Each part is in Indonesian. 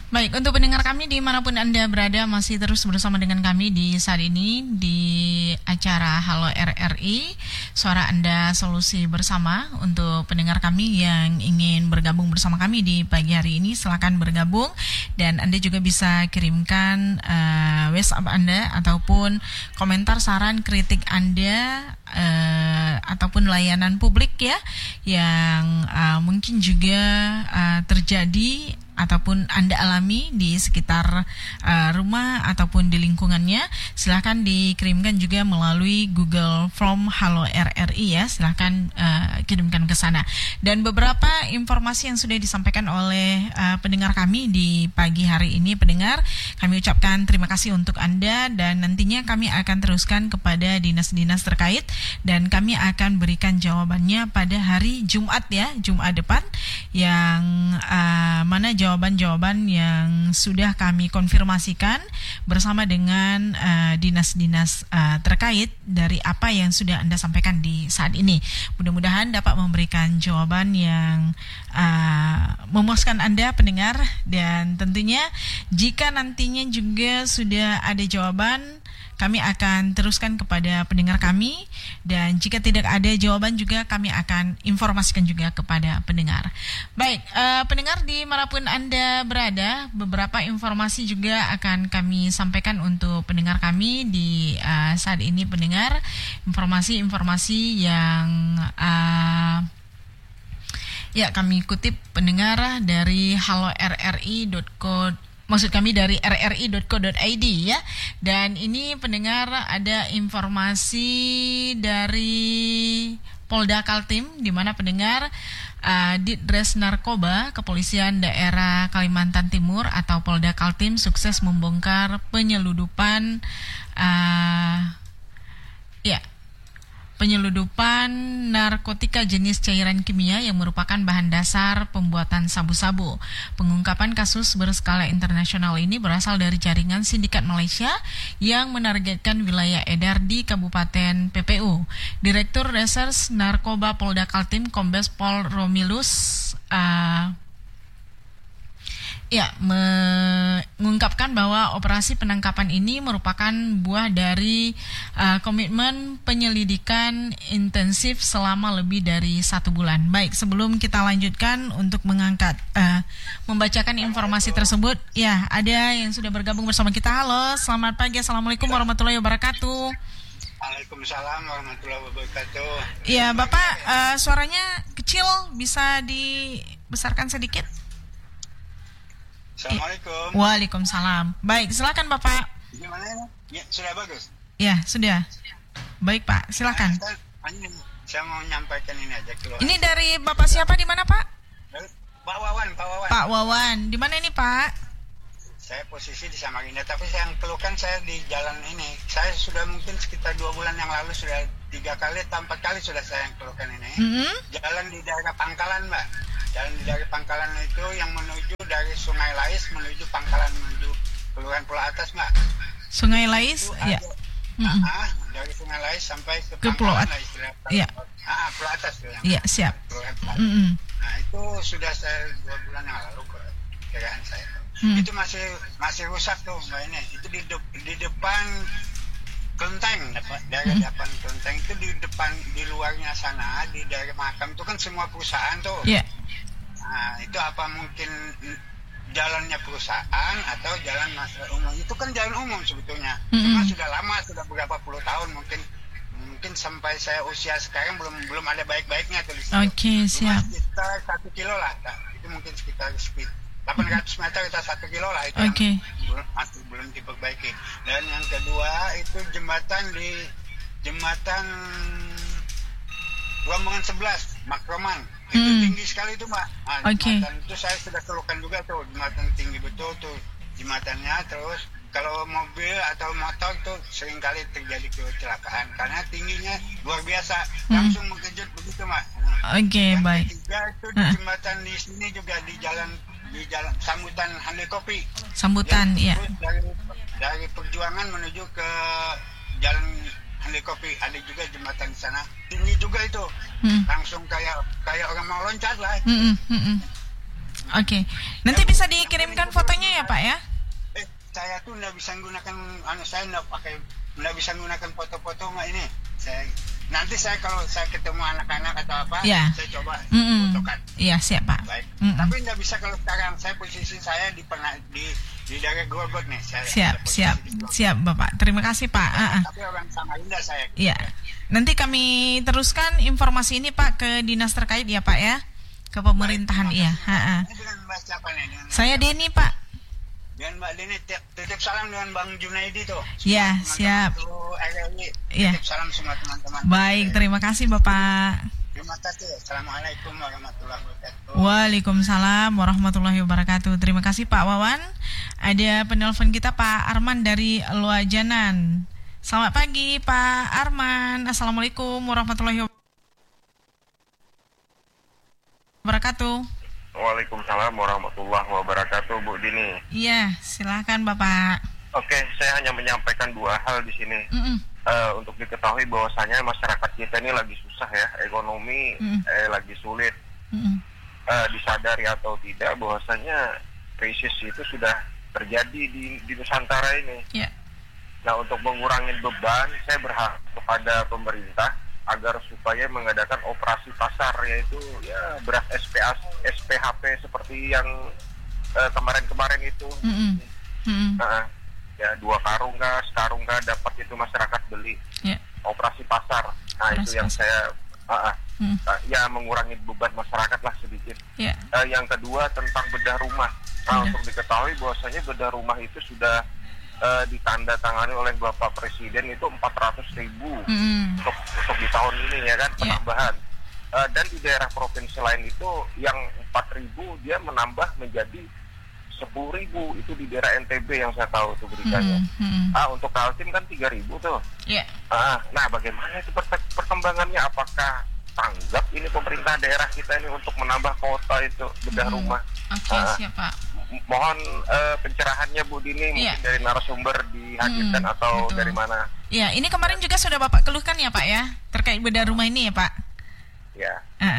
Baik, untuk pendengar kami dimanapun Anda berada, masih terus bersama dengan kami di saat ini di acara Halo RRI, Suara Anda Solusi Bersama. Untuk pendengar kami yang ingin bergabung bersama kami di pagi hari ini, silakan bergabung. Dan Anda juga bisa kirimkan WhatsApp Anda ataupun komentar, saran, kritik Anda ataupun layanan publik ya, yang mungkin juga terjadi ataupun Anda alami di sekitar rumah ataupun di lingkungannya. Silahkan dikirimkan juga melalui Google Form Halo RRI ya. Silahkan kirimkan ke sana. Dan beberapa informasi yang sudah disampaikan oleh pendengar kami di pagi hari ini, pendengar, kami ucapkan terima kasih untuk Anda, dan nantinya kami akan teruskan kepada dinas-dinas terkait dan kami akan berikan jawabannya pada hari Jumat ya, Jumat depan, yang mana jawaban-jawaban yang sudah kami konfirmasikan bersama dengan dinas-dinas terkait dari apa yang sudah Anda sampaikan di saat ini. Mudah-mudahan dapat memberikan jawaban yang memuaskan Anda pendengar, dan tentunya jika nantinya juga sudah ada jawaban, kami akan teruskan kepada pendengar kami, dan jika tidak ada jawaban juga kami akan informasikan juga kepada pendengar. Baik, pendengar dimanapun Anda berada, beberapa informasi juga akan kami sampaikan untuk pendengar kami di saat ini, pendengar. Informasi-informasi yang ya kami kutip pendengar dari halorri.co. Maksud kami dari rri.co.id ya. Dan ini pendengar ada informasi dari Polda Kaltim, di mana pendengar Ditres Narkoba Kepolisian Daerah Kalimantan Timur atau Polda Kaltim sukses membongkar penyeludupan penyeludupan narkotika jenis cairan kimia yang merupakan bahan dasar pembuatan sabu-sabu. Pengungkapan kasus berskala internasional ini berasal dari jaringan sindikat Malaysia yang menargetkan wilayah edar di Kabupaten PPU. Direktur Reserse Narkoba Polda Kaltim, Kombes Pol Romilus mengungkapkan bahwa operasi penangkapan ini merupakan buah dari komitmen penyelidikan intensif selama lebih dari 1 bulan. Baik, sebelum kita lanjutkan untuk membacakan informasi tersebut, ya ada yang sudah bergabung bersama kita. Halo, selamat pagi, assalamualaikum warahmatullahi wabarakatuh. Waalaikumsalam warahmatullahi wabarakatuh. Ya, Bapak, suaranya kecil, bisa dibesarkan sedikit? Assalamualaikum. Waalaikumsalam. Baik, silakan Bapak. Gimana ini? Ya, sudah bagus? Ya, sudah. Baik Pak, silakan. Saya mau menyampaikan ini aja keluar. Ini dari Bapak siapa, di mana Pak? Pak Wawan. Pak Wawan, di mana ini Pak? Saya posisi di Samarinda, tapi saya yang keluhkan saya di jalan ini. Saya sudah mungkin sekitar 2 bulan yang lalu sudah 3 kali atau 4 kali sudah saya yang keluhkan ini. Jalan di daerah Pangkalan, Mbak. Jalan dari Pangkalan itu yang menuju dari Sungai Lais menuju Pangkalan menuju Kelurahan Pulau Atas, Mbak. Sungai Lais, ya. Dari Sungai Lais sampai ke Pulau Pangkalan Atas. Iya. Pulau Atas tuh yang. Iya, siap. Nah, itu sudah saya 2 bulan yang lalu kiraan saya. Itu masih rusak tuh, Mbak ini. Itu di depan Kelenteng, daerah depan Kelenteng itu di depan, di luarnya sana, di daerah makam itu kan semua perusahaan tuh. Iya. Nah, itu apa mungkin jalannya perusahaan atau jalan masyarakat umum? Itu kan jalan umum sebetulnya. Cuma sudah lama, sudah berapa puluh tahun mungkin sampai saya usia sekarang belum ada baik-baiknya tuh di situ. Oke, siap. Sekitar 1 kilo lah, itu mungkin sekitar 800 meter atau 1 kilo lah itu yang masih belum diperbaiki. Dan yang kedua itu jembatan Rombongan 11 Makroman itu tinggi sekali itu, Mbak. Nah, jembatan itu saya sudah keluhkan juga tuh, jembatan tinggi betul tuh jembatannya. Terus kalau mobil atau motor tuh seringkali terjadi kecelakaan karena tingginya luar biasa, langsung mengejut begitu, Mbak. Baik. Ketiga itu di jembatan di sini juga di jalan Sambutan Handai Kopi. Sambutan, ya. Dari Perjuangan menuju ke Jalan Handai Kopi ada juga jembatan di sana. Tinggi juga itu. Langsung kayak orang mau loncat lah. Oke. Nanti bisa dikirimkan fotonya ya Pak ya? Saya tuh nggak bisa menggunakan, saya nggak bisa menggunakan foto-foto ini. Nanti kalau saya ketemu anak-anak atau apa, saya coba fotokan. Iya, siap Pak. Baik. Tapi nggak bisa kalau sekarang. Posisi saya di daerah Grogol nih. Siap Bapak. Terima kasih Pak. Tapi orang Samarinda saya. Iya. Nanti kami teruskan informasi ini Pak ke dinas terkait ya Pak ya, ke pemerintahan. Iya. Dengan Mbak siapa nih? Saya Deni Pak. Dan Mbak Deni, titip salam dengan Bang Junaidi tuh. Iya, siap. Titip salam semua teman-teman. Baik, terima kasih Bapak. Terima kasih. Assalamualaikum warahmatullahi wabarakatuh. Waalaikumsalam warahmatullahi wabarakatuh. Terima kasih Pak Wawan. Ada penelpon kita Pak Arman dari Loajanan. Selamat pagi Pak Arman. Assalamualaikum warahmatullahi wabarakatuh. Waalaikumsalam warahmatullahi wabarakatuh, Bu Dini. Iya, silakan Bapak. Oke, saya hanya menyampaikan 2 hal di sini. Untuk diketahui bahwasanya masyarakat kita ini lagi susah ya, ekonomi lagi sulit. Disadari atau tidak bahwasanya krisis itu sudah terjadi di Nusantara ini. Yeah. Nah, untuk mengurangi beban, saya berharap kepada pemerintah agar supaya mengadakan operasi pasar, yaitu ya beras SPHP seperti yang kemarin-kemarin itu. Ya 2 karung kah, sekarung kah dapat itu masyarakat beli. Operasi pasar. Nah, operasi itu yang pasar. Saya ya mengurangi beban masyarakat lah sedikit. Yang kedua tentang bedah rumah. Nah, untuk diketahui bahwasanya bedah rumah itu sudah ditandatangani oleh Bapak Presiden itu 400.000 untuk di tahun ini ya kan, penambahan. Dan di daerah provinsi lain itu yang 4.000 dia menambah menjadi 10.000, itu di daerah NTB yang saya tahu itu beritanya. Untuk Kaltim kan 3.000 tuh. Nah, bagaimana itu perkembangannya? Apakah tanggap ini pemerintah daerah kita ini untuk menambah kuota itu bedah rumah? Siap Pak. Mohon pencerahannya Bu Dini, mungkin dari narasumber dihadirkan atau betul. Dari mana? Iya, ini kemarin juga sudah Bapak keluhkan ya Pak ya, terkait bedah rumah ini ya Pak? Ya.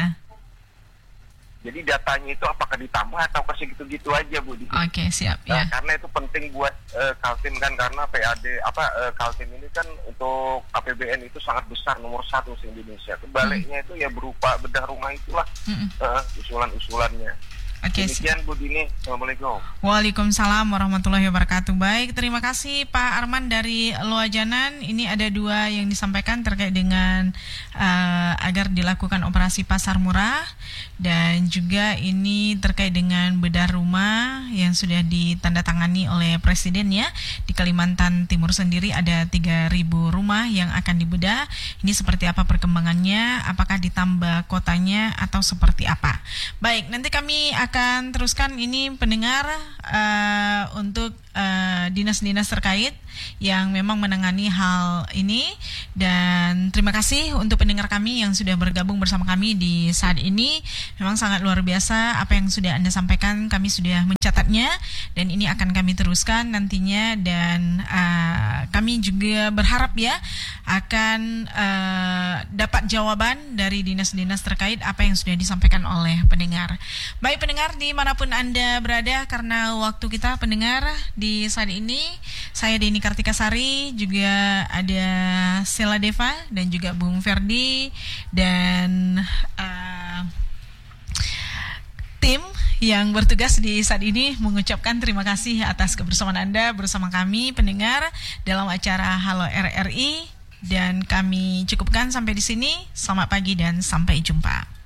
Jadi datanya itu apakah ditambah atau segitu-gitu aja Bu Dini? Oke, siap ya. Karena itu penting buat Kaltim kan, karena Kaltim ini kan untuk APBN itu sangat besar, nomor 1 se-Indonesia. Kebaliknya itu ya berupa bedah rumah itulah usulan-usulannya. Demikian Bu Dini, Assalamualaikum. Waalaikumsalam warahmatullahi wabarakatuh. Baik, terima kasih Pak Arman dari Loajanan. Ini ada 2 yang disampaikan terkait dengan agar dilakukan operasi pasar murah, dan juga ini terkait dengan bedah rumah yang sudah ditandatangani oleh Presiden ya. Di Kalimantan Timur sendiri ada 3.000 rumah yang akan dibedah. Ini seperti apa perkembangannya? Apakah ditambah kotanya atau seperti apa? Baik, nanti kami akan teruskan ini pendengar untuk dinas-dinas terkait yang memang menangani hal ini. Dan terima kasih untuk pendengar kami yang sudah bergabung bersama kami di saat ini. Memang sangat luar biasa apa yang sudah Anda sampaikan, kami sudah mencatatnya dan ini akan kami teruskan nantinya. Dan kami juga berharap ya akan dapat jawaban dari dinas-dinas terkait apa yang sudah disampaikan oleh pendengar. Baik pendengar dimanapun Anda berada, karena waktu kita pendengar di saat ini, saya Deni Kartikasari, juga ada Sela Deva dan juga Bung Ferdi dan tim yang bertugas di saat ini mengucapkan terima kasih atas kebersamaan Anda bersama kami pendengar dalam acara Halo RRI, dan kami cukupkan sampai di sini. Selamat pagi dan sampai jumpa.